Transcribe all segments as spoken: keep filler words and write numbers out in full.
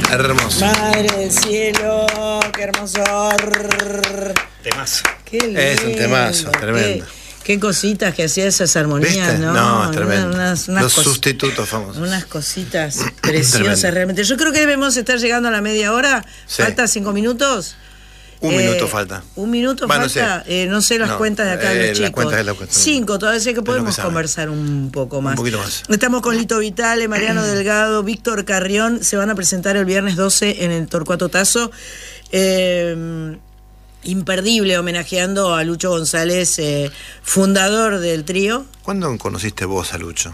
Hermoso. Madre del cielo, qué hermoso. Temazo. Qué lindo. Es un temazo, tremendo. Qué, qué cositas que hacía esas armonías, ¿Viste? ¿no? No, tremendo. Unas, unas Los cos- sustitutos famosos. Unas cositas preciosas Tremendo. realmente. Yo creo que debemos estar llegando a la media hora. Sí. Falta cinco minutos. Un Eh, minuto falta. Un minuto Bueno, falta. no sé. Eh, no sé las No, cuentas de acá de eh, los las chicos. cuentas de la cuenta. Cinco, todavía sé que Es lo que podemos saben. conversar un poco más. Un poquito más. Estamos con Lito Vitale, Mariano Delgado, Víctor Carrión. Se van a presentar el viernes doce en el Torcuato Tazo. Eh, imperdible, homenajeando a Lucho González, eh, fundador del trío. ¿Cuándo conociste vos a Lucho?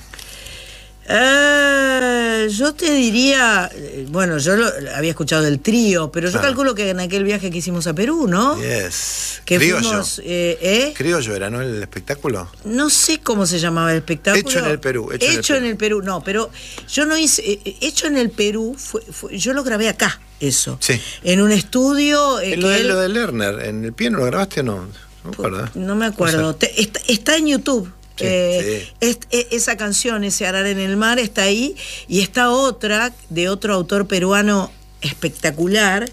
Eh, yo te diría, eh, bueno, yo lo, había escuchado del trío, pero yo Claro. calculo que en aquel viaje que hicimos a Perú, ¿no? Yes. Que Criollo. fuimos, eh, ¿eh? Criollo era, ¿no? El espectáculo. No sé cómo se llamaba el espectáculo. Hecho en el Perú, hecho en el Hecho en Perú. el Perú, no, pero yo no hice. eh, Hecho en el Perú, fue, fue- yo lo grabé acá, eso. Sí. En un estudio. eh, Eh, lo, que de, él- lo de Lerner, ¿en el piano lo grabaste o no? No me acuerdo. ¿eh? No me acuerdo. O sea, Te- está, está en YouTube. Sí, Eh, sí. es- es- esa canción, ese Arar en el Mar, está ahí. Y está otra de otro autor peruano espectacular.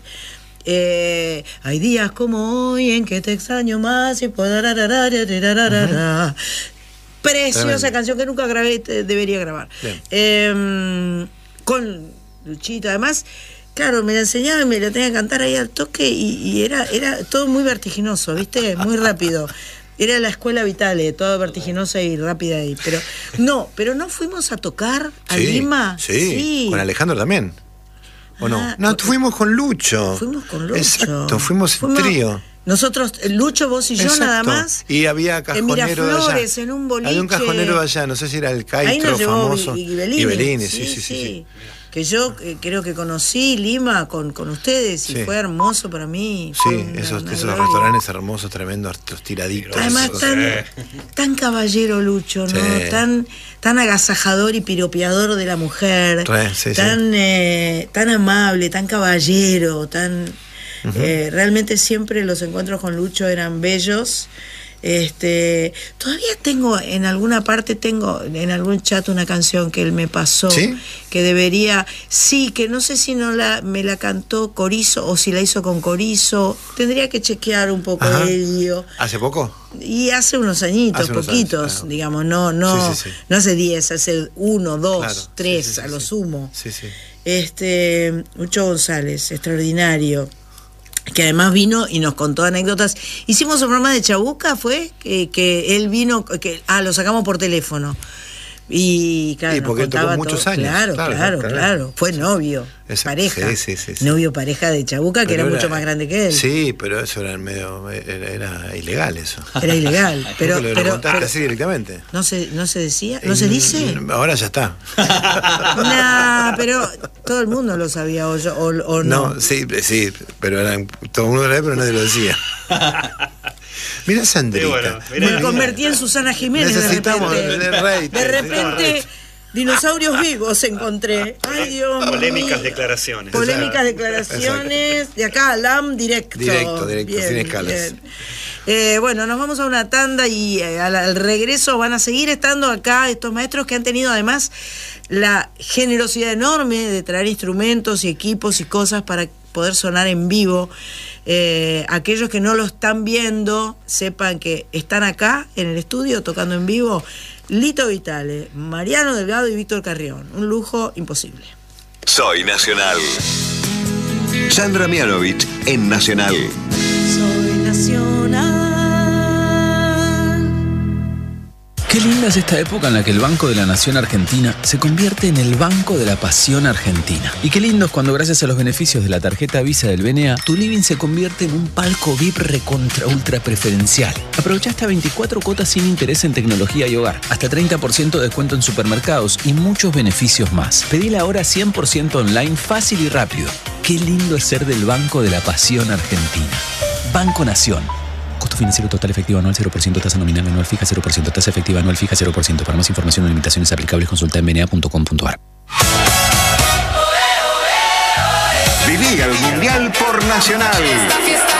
Eh, hay días como hoy en que te extraño más y puedo. Uh-huh. Preciosa Tremendo. canción que nunca grabé, te- debería grabar. Bien. Eh, con Luchito, además. Claro, me la enseñaba y me la tenía que cantar ahí al toque y, y era, era todo muy vertiginoso, ¿viste? Muy rápido. Era la escuela Vitale, todo vertiginosa y rápida ahí. Pero no, pero no fuimos a tocar a sí, Lima. Sí, con Alejandro también. ¿O no? Ah, No, con- fuimos con Lucho. Fuimos con Lucho. Exacto, fuimos en trío. Nosotros, Lucho, vos y yo Exacto. nada más. Y había en cajonero de allá. Miraflores, en un boliche. Había un cajonero de allá, no sé si era el Ahí Caitro nos llevó famoso. Gui- Ghibellini. Ghibellini, sí, sí, sí, sí. Que yo eh, creo que conocí Lima con, con ustedes y Sí. fue hermoso para mí. Sí, Fue una- esos, una esos gloria. restaurantes hermosos, tremendos, los tiraditos. Además, esos. tan, tan caballero Lucho, ¿no? Sí. Tan, tan agasajador y piropeador de la mujer. Re, sí, sí. tan, eh, tan amable, tan caballero, tan. eh, realmente siempre los encuentros con Lucho eran bellos. Este, todavía tengo en alguna parte, tengo en algún chat una canción que él me pasó. ¿Sí? Que debería, sí, que no sé si no la me la cantó Corizo o si la hizo con Corizo. Tendría que chequear un poco Ajá. ello. ¿Hace poco? Y hace unos añitos, Hace unos poquitos, años, claro. digamos, no, no, Sí, sí, sí. no hace diez, hace uno, dos, Claro. tres, Sí, sí, sí, a lo sí. sumo. Sí, sí. Este, Lucho González, extraordinario, que además vino y nos contó anécdotas. Hicimos un programa de Chabuca, fue que, que él vino, que ah, lo sacamos por teléfono. Y claro, Sí, nos porque él tocó contaba muchos todo. años. Claro, Claro, claro, claro. claro. Fue novio, Exacto. pareja. Sí, sí, sí, sí. Novio pareja de Chabuca, que Pero era, mucho más grande que él. Sí, pero eso era medio, era, era ilegal eso. Era ilegal. Pero, ¿Por qué lo pero, contaste pero- así directamente? no se, no se decía, no se Eh, dice. Ahora ya está. Nah, pero todo el mundo lo sabía o, yo, o, o no. No, sí, sí, pero eran, todo el mundo lo sabía, pero nadie lo decía. Mira Sandrita. Sí, bueno, mirá. Me convertí en Susana Jiménez Necesitamos de repente. tener rating, De repente, necesitamos dinosaurios vivos encontré. Ay, Dios Polémicas mío. declaraciones. Polémicas Exacto. declaraciones. De acá, L A M directo. Directo, directo, sin escalas. bien. Eh, bueno, nos vamos a una tanda y eh, al, al regreso van a seguir estando acá estos maestros que han tenido además la generosidad enorme de traer instrumentos y equipos y cosas para poder sonar en vivo. Eh, aquellos que no lo están viendo, sepan que están acá en el estudio tocando en vivo. Lito Vitale, Mariano Delgado y Víctor Carrión. Un lujo imposible. Soy Nacional. Sandra Mianovich en Nacional. Soy nacional. Qué linda es esta época en la que el Banco de la Nación Argentina se convierte en el Banco de la Pasión Argentina. Y qué lindo es cuando gracias a los beneficios de la tarjeta Visa del B N A, tu living se convierte en un palco V I P recontra ultra preferencial. Aprovecha hasta veinticuatro cuotas sin interés en tecnología y hogar, hasta treinta por ciento de descuento en supermercados y muchos beneficios más. Pedila ahora cien por ciento online, fácil y rápido. Qué lindo es ser del Banco de la Pasión Argentina. Banco Nación. Costo financiero total efectivo anual cero por ciento, tasa nominal anual fija cero por ciento, tasa efectiva anual fija cero por ciento. Para más información o limitaciones aplicables consulta en b n a punto com punto a r. Viví el Mundial por Nacional. Esta fiesta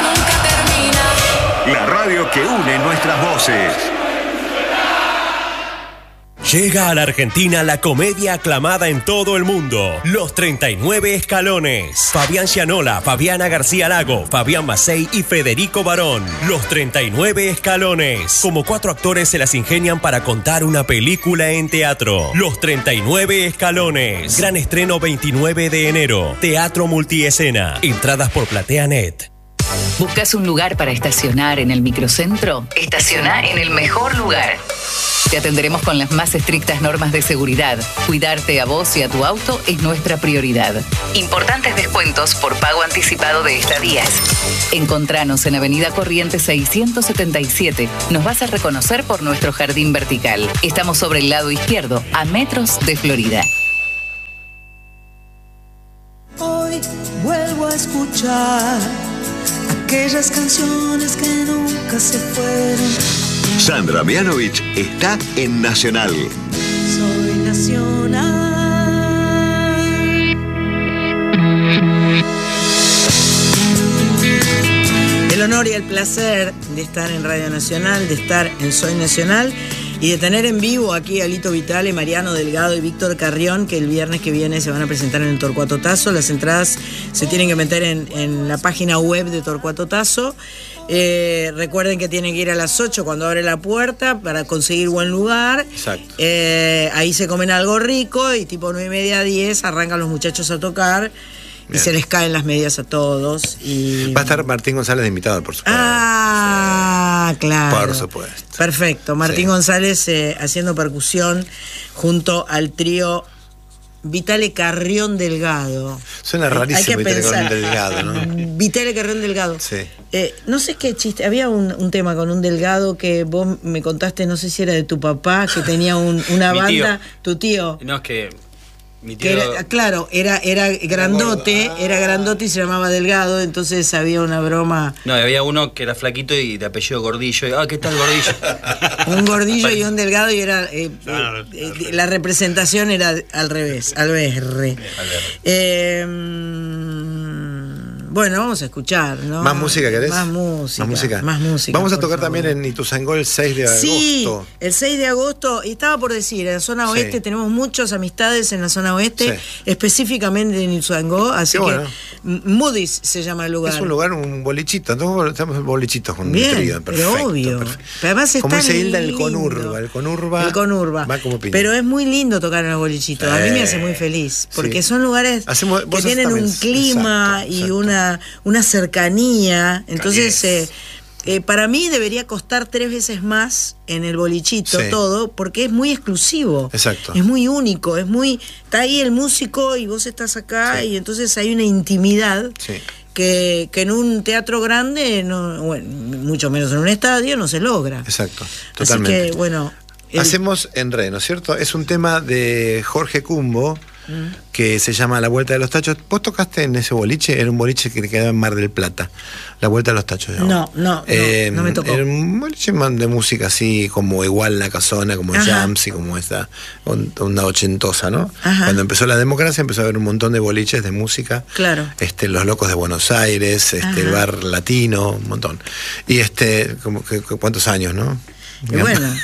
nunca termina. La radio que une nuestras voces. Llega a la Argentina la comedia aclamada en todo el mundo, Los treinta y nueve Escalones. Fabián Gianola, Fabiana García Lago, Fabián Macei y Federico Barón. Los treinta y nueve Escalones. Como cuatro actores se las ingenian para contar una película en teatro. Los treinta y nueve Escalones. Gran estreno veintinueve de enero. Teatro Multiescena. Entradas por PlateaNet. ¿Buscas un lugar para estacionar en el microcentro? Estaciona en el mejor lugar. Te atenderemos con las más estrictas normas de seguridad. Cuidarte a vos y a tu auto es nuestra prioridad. Importantes descuentos por pago anticipado de estadías. Encontranos en Avenida Corrientes seiscientos setenta y siete. Nos vas a reconocer por nuestro jardín vertical. Estamos sobre el lado izquierdo, a metros de Florida. Hoy vuelvo a escuchar aquellas canciones que nunca se fueron. Sandra Mianovich está en Nacional. Soy Nacional. El honor y el placer de estar en Radio Nacional, de estar en Soy Nacional y de tener en vivo aquí a Lito Vitale, Mariano Delgado y Víctor Carrión, que el viernes que viene se van a presentar en el Torcuato Tazo. Las entradas se tienen que meter en, en la página web de Torcuato Tazo. Eh, recuerden que tienen que ir a las ocho cuando abre la puerta para conseguir buen lugar. Exacto. Eh, ahí se comen algo rico y tipo nueve y media a diez arrancan los muchachos a tocar. Bien. Y se les caen las medias a todos. Y... va a estar Martín González de invitado, por supuesto. Ah, claro. Por supuesto. Perfecto. Martín sí. González eh, haciendo percusión junto al trío Vitale Carrión Delgado. Suena rarísimo Vitale Carrión Delgado, ¿no? Vitale Carrión Delgado. Sí. Eh, no sé qué chiste. Había un, un tema con un Delgado que vos me contaste, no sé si era de tu papá, que tenía un, una banda. Tío. Tu tío. No, es que mi tío... Que era, claro, era, era grandote, ah. era grandote y se llamaba Delgado, entonces había una broma. No, había uno que era flaquito y de apellido Gordillo. Y, ah, ¿qué tal Gordillo? Un Gordillo y un Delgado y era eh, no, no, no, eh, no. La representación era al revés, al B R. Eh, bueno, vamos a escuchar, ¿no? ¿Más música querés? Más música. Más música. Más música vamos a tocar favor. también en Ituzaingó el seis de agosto. Sí, el seis de agosto. Y estaba por decir, en la zona oeste sí. tenemos muchas amistades en la zona oeste, sí. específicamente en Ituzaingó, así Qué que bueno. Moody's se llama el lugar. Es un lugar, un bolichito, entonces estamos bolichitos con Bien, un trío. Perfecto, pero obvio. Perfecto. Pero además como está dice Hilda, el lindo. Conurba. El Conurba. El Conurba. Va como piña. Pero es muy lindo tocar en los bolichitos. Eh, a mí me hace muy feliz. Porque sí. son lugares Hacemos, que tienen también. un clima exacto, y exacto. Una, una cercanía. Entonces, eh, eh, para mí debería costar tres veces más en el bolichito sí. todo, porque es muy exclusivo. Exacto. Es muy único, es muy... Está ahí el músico y vos estás acá sí. y entonces hay una intimidad sí. que, que en un teatro grande, no, bueno, mucho menos en un estadio, no se logra. Exacto, totalmente. Así que, bueno... El... Hacemos en re, ¿no es cierto? Es un tema de Jorge Cumbo, que se llama La Vuelta de los Tachos. ¿Vos tocaste en ese boliche? Era un boliche que quedaba en Mar del Plata. La Vuelta de los Tachos. No, no, no, eh, no me tocó. Era un boliche de música así, como igual La Casona, como Jams y como esa onda ochentosa, ¿no? Ajá. Cuando empezó la democracia empezó a haber un montón de boliches de música. Claro. Este, Los Locos de Buenos Aires, este, el Bar Latino, un montón. Y este, como que, ¿cuántos años, no? Y bueno,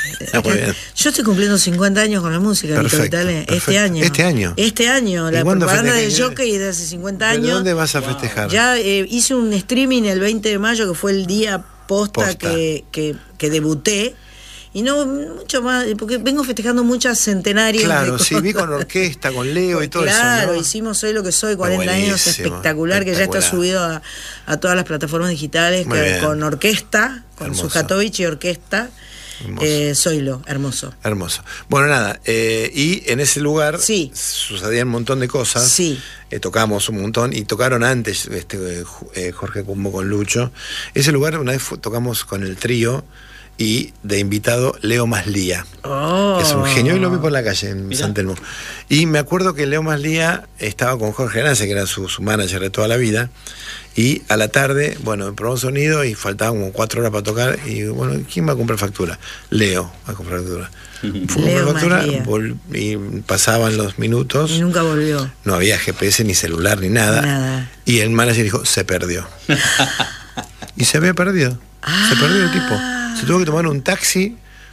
yo estoy cumpliendo cincuenta años con la música, perfecto, Vitale, perfecto. este año. Este año. Este año, la propaganda del Jockey de hace cincuenta años. ¿De dónde vas a festejar? Wow. Ya eh, hice un streaming el veinte de mayo, que fue el día posta, posta. Que, que, que debuté. Y no mucho más, porque vengo festejando muchas centenarios. Claro, sí, vi con orquesta, con Leo y todo claro, eso. Claro, ¿no? Hicimos Soy lo que soy, cuarenta años, espectacular, espectacular, que ya está subido a, a todas las plataformas digitales, que, con orquesta, con Sujatovich y orquesta. Eh, Zoilo, hermoso. Hermoso. Bueno, nada, eh, y en ese lugar sí. sucedían un montón de cosas. Sí. Eh, tocamos un montón y tocaron antes este, eh, Jorge Cumbo con Lucho. Ese lugar una vez fue, tocamos con el trío y de invitado Leo Maslía. Oh. Es un genio y lo vi por la calle en Mirá. San Telmo. Y me acuerdo que Leo Maslía estaba con Jorge Nace, que era su, su manager de toda la vida. Y a la tarde, bueno, probamos sonido y faltaban como cuatro horas para tocar. Y bueno, ¿quién va a comprar factura? Leo va a comprar factura. Fue a comprar factura vol- y pasaban los minutos. Y nunca volvió. No había G P S, ni celular, ni nada. Nada. Y el manager dijo, se perdió. Y se había perdido. Ah. Se perdió el tipo. Se tuvo que tomar un taxi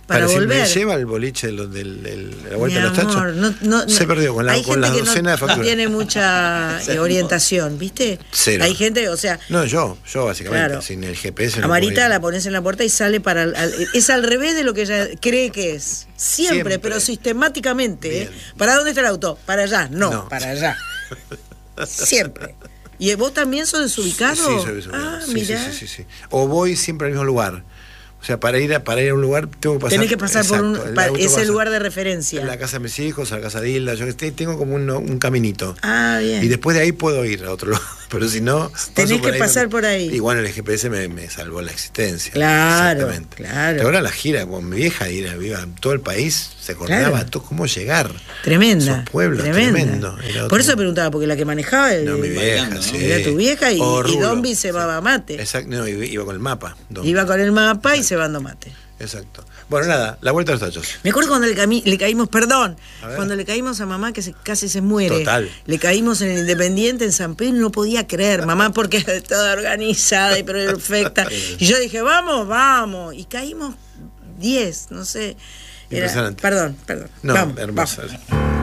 para si volver. me lleva el boliche de los- del, del- la vuelta Mi de los tachos. amor, no- no- se no- perdió con la, hay con la gente que docena de no, no facturas. tiene mucha eh, orientación, ¿viste? Cero. Hay gente, o sea, No, yo, yo básicamente, Claro. sin el G P S. a no Marita puedo ir. la pones en la puerta y sale para... al- al- es al revés de lo que ella cree que es. Siempre, Siempre. pero sistemáticamente. ¿eh? Bien. ¿Para dónde está el auto? Para allá. No, No. para allá. Siempre. ¿Y vos también sos desubicado? Sí, soy desubicado. Ah, sí, mirá. sí, sí, sí, sí. O voy siempre al mismo lugar. O sea, para ir a, para ir a un lugar tengo que pasar. Tenés que pasar por un... exacto, el pa- auto ese pasa lugar de referencia. en la casa de mis hijos, a la casa de Hilda, yo que sé, tengo como un, un caminito. Ah, bien. Y después de ahí puedo ir a otro lugar. Pero si no. Tenés paso por que ahí, pasar no- por ahí. Y bueno, el G P S me, me salvó la existencia. Claro, Exactamente. claro. Pero ahora la gira con mi vieja, ir a viva todo el país, se coordinaba Claro. todo, cómo llegar. Tremenda. Esos pueblos, tremenda. tremendo. Era otro- Por eso preguntaba, porque la que manejaba eh, No, mi vieja, bailando, ¿no? sí. era tu vieja y, O y Rulo, Dombi sí. cebaba mate. Exacto, no, iba, iba con el mapa. Dombi. Iba con el mapa y cebando mate. Exacto. Bueno, nada, la vuelta a los tachos. Me acuerdo cuando le, cami- le caímos, perdón, A ver. cuando le caímos a mamá que se, casi se muere. Total. Le caímos en el Independiente, en San Pedro, y no podía creer, mamá, porque era toda organizada y perfecta. Y yo dije, vamos, vamos. Y caímos diez, no sé. Era- Impresionante. perdón, perdón. No, vamos, hermosa. vamos.